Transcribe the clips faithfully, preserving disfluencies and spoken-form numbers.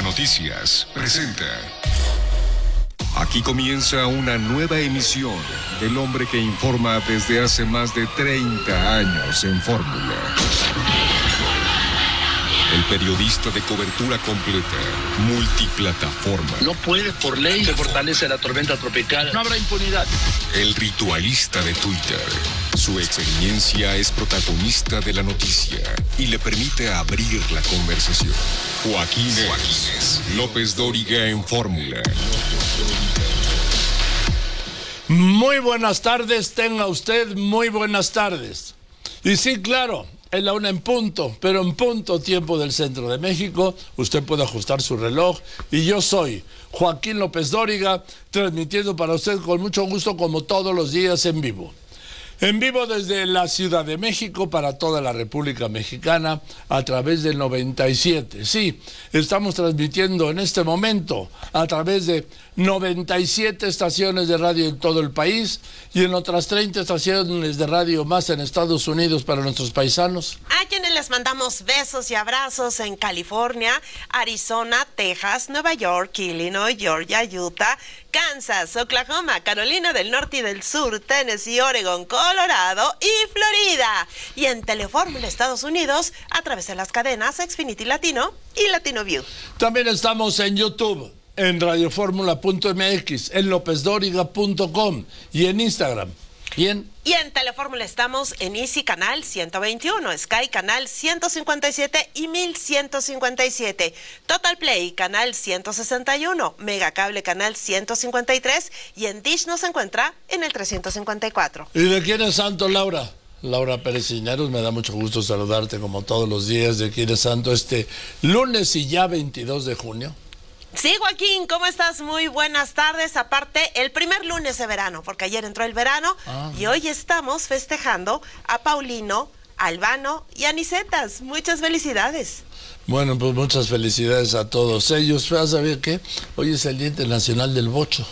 Noticias presenta. Aquí comienza una nueva emisión del hombre que informa desde hace más de treinta años en Fórmula. El periodista de cobertura completa, multiplataforma. No puede, por ley, se fortalece la tormenta tropical. No habrá impunidad. El ritualista de Twitter. Su experiencia es protagonista de la noticia y le permite abrir la conversación. Joaquín Joaquínez López Dóriga en Fórmula. Muy buenas tardes, tenga usted muy buenas tardes. Y sí, claro, es la una en punto, pero en punto tiempo del centro de México. Usted puede ajustar su reloj. Y yo soy Joaquín López Dóriga, transmitiendo para usted con mucho gusto como todos los días en vivo. En vivo desde la Ciudad de México para toda la República Mexicana a través del noventa y siete. Sí, estamos transmitiendo en este momento a través de noventa y siete estaciones de radio en todo el país y en otras treinta estaciones de radio más en Estados Unidos para nuestros paisanos. A quienes les mandamos besos y abrazos en California, Arizona, Texas, Nueva York, Illinois, Georgia, Utah, Kansas, Oklahoma, Carolina del Norte y del Sur, Tennessee, Oregon, Colorado y Florida. Y en Telefórmula Estados Unidos a través de las cadenas Xfinity Latino y Latino View. También estamos en YouTube, en radioformula punto m x, en lopez dóriga punto com y en Instagram. ¿Y en? Y en Telefórmula estamos en Easy Canal ciento veintiuno, Sky Canal ciento cincuenta y siete y mil ciento cincuenta y siete, Total Play Canal ciento sesenta y uno, Megacable Canal ciento cincuenta y tres y en Dish nos encuentra en el trescientos cincuenta y cuatro. ¿Y de quién es santo, Laura? Laura Pérez Cisneros, me da mucho gusto saludarte como todos los días. ¿De quién es santo este lunes y ya veintidós de junio? Sí, Joaquín, ¿cómo estás? Muy buenas tardes. Aparte, el primer lunes de verano, porque ayer entró el verano ah. y hoy estamos festejando a Paulino, Albano y Anicetas. Muchas felicidades. Bueno, pues muchas felicidades a todos ellos. ¿Vas a ver qué? Hoy es el Día Internacional del Bocho,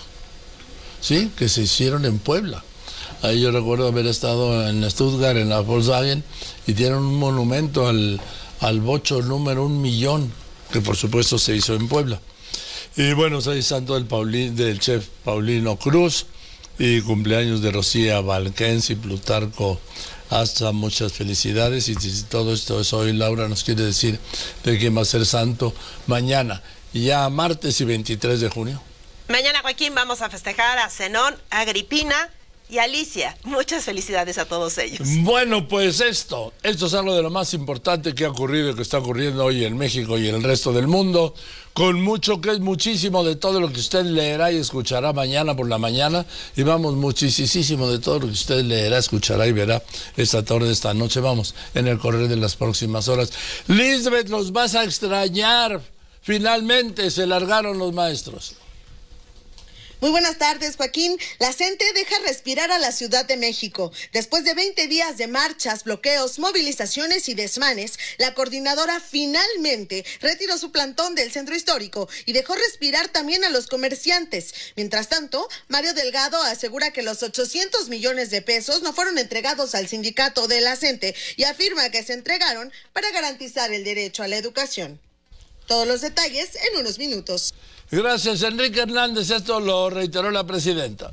¿sí? Que se hicieron en Puebla. Ahí yo recuerdo haber estado en Stuttgart, en la Volkswagen, y dieron un monumento al, al bocho número un millón, que por supuesto se hizo en Puebla. Y bueno, soy santo del, Paulín, del chef Paulino Cruz y cumpleaños de Rocía Valquenzi y Plutarco Hasta. Muchas felicidades. Y si todo esto es hoy, Laura nos quiere decir de quién va a ser santo mañana, ya martes y veintitrés de junio. Mañana, Joaquín, vamos a festejar a Zenón, a Agripina y Alicia. Muchas felicidades a todos ellos. Bueno, pues esto, esto es algo de lo más importante que ha ocurrido y que está ocurriendo hoy en México y en el resto del mundo, con mucho que es muchísimo de todo lo que usted leerá y escuchará mañana por la mañana, y vamos, muchísimo de todo lo que usted leerá, escuchará y verá esta tarde, esta noche, vamos, en el correr de las próximas horas. Lisbeth, los vas a extrañar. Finalmente se largaron los maestros. Muy buenas tardes, Joaquín. La CENTE deja respirar a la Ciudad de México. Después de veinte días de marchas, bloqueos, movilizaciones y desmanes, la coordinadora finalmente retiró su plantón del centro histórico y dejó respirar también a los comerciantes. Mientras tanto, Mario Delgado asegura que los ochocientos millones de pesos no fueron entregados al sindicato de la CENTE y afirma que se entregaron para garantizar el derecho a la educación. Todos los detalles en unos minutos. Gracias, Enrique Hernández. Esto lo reiteró la presidenta.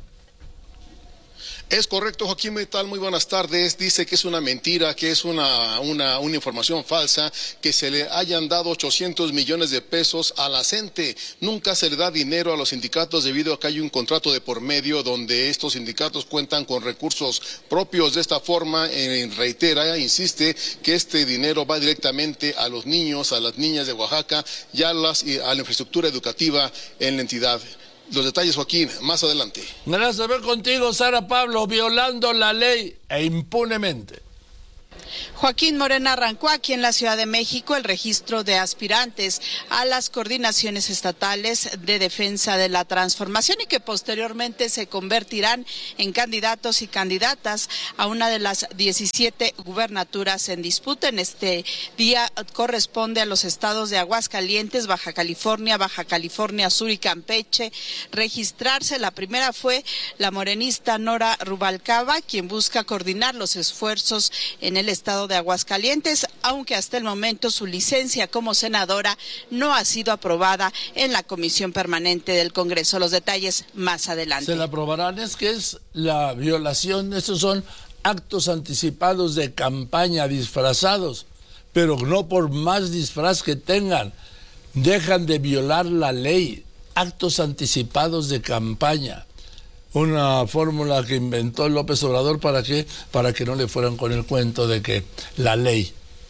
Es correcto, Joaquín Metal, muy buenas tardes. Dice que es una mentira, que es una, una, una información falsa, que se le hayan dado ochocientos millones de pesos a la CENTE. Nunca se le da dinero a los sindicatos debido a que hay un contrato de por medio donde estos sindicatos cuentan con recursos propios. De esta forma, eh, reitera, insiste que este dinero va directamente a los niños, a las niñas de Oaxaca y a, las, y a la infraestructura educativa en la entidad. Los detalles, Joaquín, más adelante. Gracias a ver contigo, Sara Pablo, violando la ley e impunemente. Joaquín Morena arrancó aquí en la Ciudad de México el registro de aspirantes a las coordinaciones estatales de defensa de la transformación y que posteriormente se convertirán en candidatos y candidatas a una de las diecisiete gubernaturas en disputa. En este día corresponde a los estados de Aguascalientes, Baja California, Baja California Sur y Campeche registrarse. La primera fue la morenista Nora Rubalcaba, quien busca coordinar los esfuerzos en el estado estado de Aguascalientes, aunque hasta el momento su licencia como senadora no ha sido aprobada en la Comisión Permanente del Congreso. Los detalles más adelante. Se la aprobarán, es que es la violación, estos son actos anticipados de campaña disfrazados, pero no por más disfraz que tengan, dejan de violar la ley. Actos anticipados de campaña, una fórmula que inventó López Obrador para que, para que no le fueran con el cuento de que la ley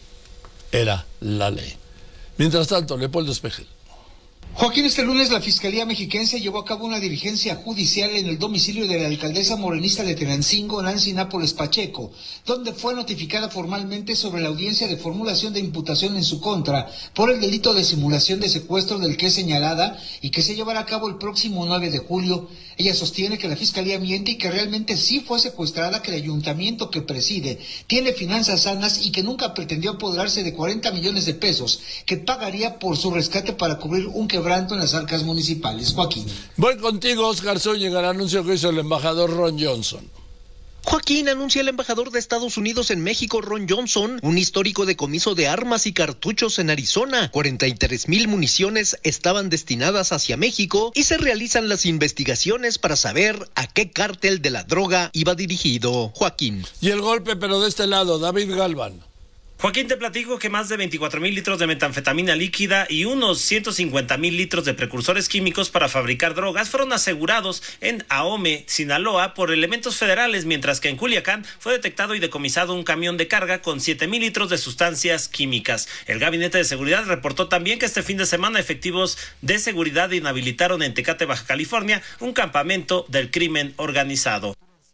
era la ley. Mientras tanto, Leopoldo Espejel. Joaquín, este lunes la Fiscalía Mexiquense llevó a cabo una diligencia judicial en el domicilio de la alcaldesa morenista de Tenancingo, Nancy Nápoles Pacheco, donde fue notificada formalmente sobre la audiencia de formulación de imputación en su contra por el delito de simulación de secuestro del que es señalada y que se llevará a cabo el próximo nueve de julio. Ella sostiene que la Fiscalía miente y que realmente sí fue secuestrada, que el ayuntamiento que preside tiene finanzas sanas y que nunca pretendió apoderarse de cuarenta millones de pesos que pagaría por su rescate para cubrir un quebranto en las arcas municipales. Joaquín. Voy contigo, Oscar Zúñiga, el anuncio que hizo el embajador Ron Johnson. Joaquín, anuncia el embajador de Estados Unidos en México, Ron Johnson, un histórico decomiso de armas y cartuchos en Arizona. cuarenta y tres mil municiones estaban destinadas hacia México y se realizan las investigaciones para saber a qué cártel de la droga iba dirigido. Joaquín. Y el golpe, pero de este lado, David Galván. Joaquín, te platico que más de veinticuatro mil litros de metanfetamina líquida y unos ciento cincuenta mil litros de precursores químicos para fabricar drogas fueron asegurados en Ahome, Sinaloa, por elementos federales, mientras que en Culiacán fue detectado y decomisado un camión de carga con siete mil litros de sustancias químicas. El Gabinete de Seguridad reportó también que este fin de semana efectivos de seguridad inhabilitaron en Tecate, Baja California, un campamento del crimen organizado.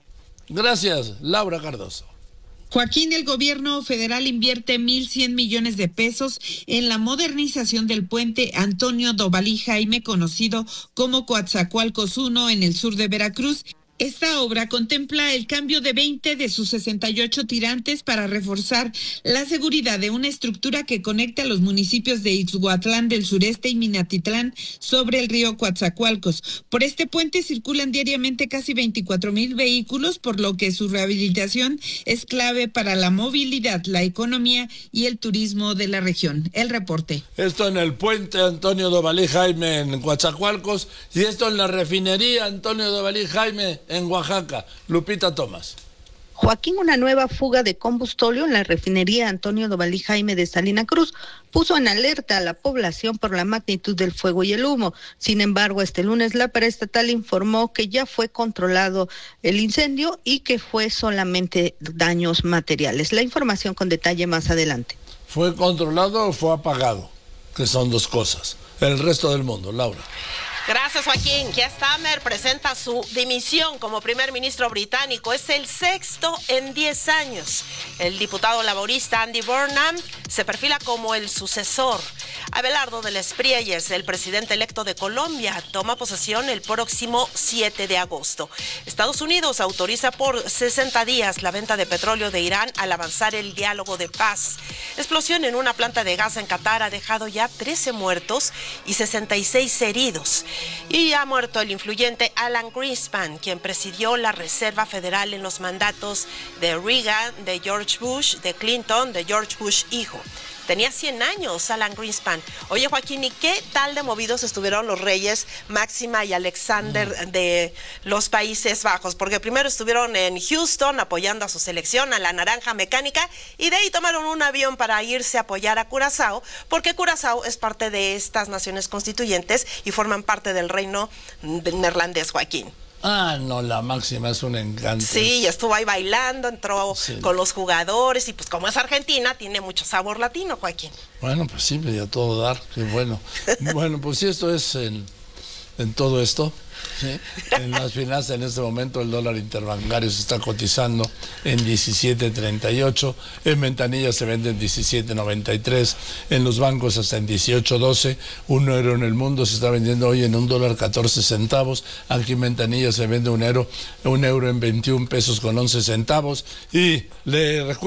Gracias, Laura Cardoso. Joaquín, el gobierno federal invierte mil cien millones de pesos en la modernización del puente Antonio Dovalí Jaime, conocido como Coatzacoalcos uno, en el sur de Veracruz. Esta obra contempla el cambio de veinte de sus sesenta y ocho tirantes para reforzar la seguridad de una estructura que conecta a los municipios de Ixhuatlán del sureste y Minatitlán sobre el río Coatzacoalcos. Por este puente circulan diariamente casi veinticuatro mil vehículos, por lo que su rehabilitación es clave para la movilidad, la economía y el turismo de la región. El reporte. Esto en el puente Antonio Dovalí Jaime en Coatzacoalcos y esto en la refinería Antonio Dovalí Jaime en Oaxaca. Lupita Tomás. Joaquín, una nueva fuga de combustóleo en la refinería Antonio Dovalí Jaime de Salina Cruz puso en alerta a la población por la magnitud del fuego y el humo. Sin embargo, este lunes la paraestatal informó que ya fue controlado el incendio y que fue solamente daños materiales. La información con detalle más adelante. ¿Fue controlado o fue apagado? Que son dos cosas. El resto del mundo, Laura. Gracias, Joaquín. Keir Starmer presenta su dimisión como primer ministro británico. Es el sexto en diez años. El diputado laborista Andy Burnham se perfila como el sucesor. Abelardo de les Prieyes, el presidente electo de Colombia, toma posesión el próximo siete de agosto. Estados Unidos autoriza por sesenta días la venta de petróleo de Irán al avanzar el diálogo de paz. Explosión en una planta de gas en Qatar ha dejado ya trece muertos y sesenta y seis heridos. Y ha muerto el influyente Alan Greenspan, quien presidió la Reserva Federal en los mandatos de Reagan, de George Bush, de Clinton, de George Bush hijo. Tenía cien años Alan Greenspan. Oye, Joaquín, ¿y qué tal de movidos estuvieron los reyes Máxima y Alexander de los Países Bajos? Porque primero estuvieron en Houston apoyando a su selección, a la Naranja Mecánica, y de ahí tomaron un avión para irse a apoyar a Curazao, porque Curazao es parte de estas naciones constituyentes y forman parte del reino neerlandés, Joaquín. Ah, no, la Máxima es un encanto. Sí, estuvo ahí bailando, entró sí. con los jugadores y pues como es Argentina, tiene mucho sabor latino, Joaquín. Bueno, pues sí, a todo dar, qué bueno. Bueno, pues sí, esto es en, en todo esto. ¿Sí? En las finanzas en este momento el dólar interbancario se está cotizando en diecisiete treinta y ocho, en ventanillas se vende en diecisiete noventa y tres, en los bancos hasta en dieciocho doce, un euro en el mundo se está vendiendo hoy en un dólar catorce centavos, aquí en ventanillas se vende un euro, un euro en veintiún pesos con once centavos y le recuerdo